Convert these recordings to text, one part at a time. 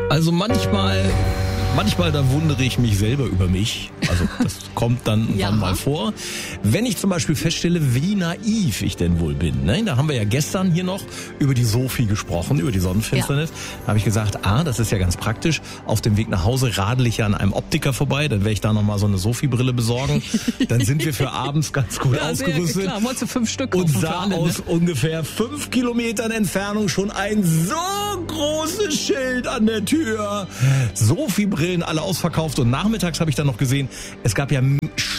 Also manchmal da wundere ich mich selber über mich. Also das kommt dann mal vor. Wenn ich zum Beispiel feststelle, wie naiv ich denn wohl bin. Ne? Da haben wir ja gestern hier noch über die Sophie gesprochen, über die Sonnenfinsternis. Da habe ich gesagt, das ist ja ganz praktisch. Auf dem Weg nach Hause radel ich ja an einem Optiker vorbei. Dann werde ich da nochmal so eine Sophie-Brille besorgen. Dann sind wir für abends ganz gut ausgerüstet. Klar, wolltest du 5 Stück und kaufen sah für alle, aus ungefähr 5 Kilometern Entfernung schon ein so großes Schild an der Tür. Sophie-Brillen alle ausverkauft. Und nachmittags habe ich dann noch gesehen, es gab ja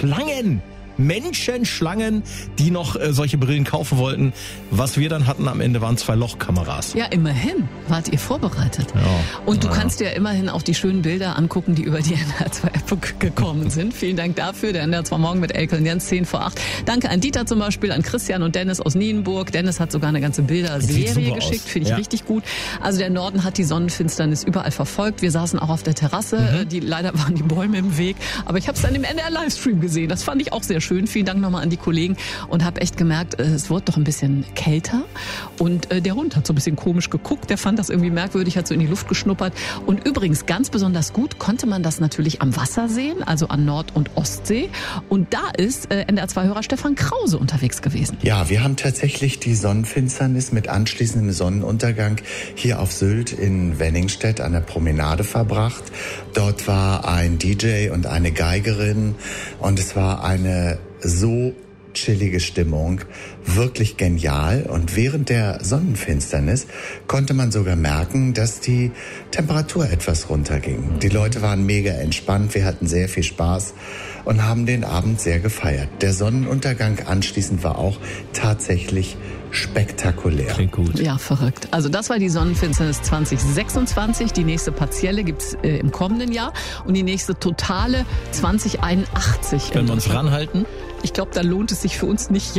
Menschenschlangen, die noch solche Brillen kaufen wollten. Was wir dann hatten am Ende waren 2 Lochkameras. Ja, immerhin wart ihr vorbereitet. Ja. Und du kannst dir immerhin auch die schönen Bilder angucken, die über die NDR2-App gekommen sind. Vielen Dank dafür. Der NDR2 Morgen mit Elke und Jens, 10:08. Danke an Dieter zum Beispiel, an Christian und Dennis aus Nienburg. Dennis hat sogar eine ganze Bilderserie geschickt. Finde ich richtig gut. Also der Norden hat die Sonnenfinsternis überall verfolgt. Wir saßen auch auf der Terrasse. Leider waren die Bäume im Weg. Aber ich habe es dann im NDR-Livestream gesehen. Das fand ich auch sehr schön. Vielen Dank nochmal an die Kollegen und habe echt gemerkt, es wurde doch ein bisschen kälter und der Hund hat so ein bisschen komisch geguckt, der fand das irgendwie merkwürdig, hat so in die Luft geschnuppert und übrigens ganz besonders gut konnte man das natürlich am Wasser sehen, also an Nord- und Ostsee und da ist NDR2-Hörer Stefan Krause unterwegs gewesen. Ja, wir haben tatsächlich die Sonnenfinsternis mit anschließendem Sonnenuntergang hier auf Sylt in Wenningstedt an der Promenade verbracht. Dort war ein DJ und eine Geigerin und es war eine so chillige Stimmung, wirklich genial. Und während der Sonnenfinsternis konnte man sogar merken, dass die Temperatur etwas runterging. Die Leute waren mega entspannt, wir hatten sehr viel Spaß und haben den Abend sehr gefeiert. Der Sonnenuntergang anschließend war auch tatsächlich spektakulär. Klingt gut. Ja, verrückt. Also das war die Sonnenfinsternis 2026. Die nächste partielle gibt's im kommenden Jahr und die nächste totale 2081. Können wir uns ranhalten? Ich glaube, da lohnt es sich für uns nicht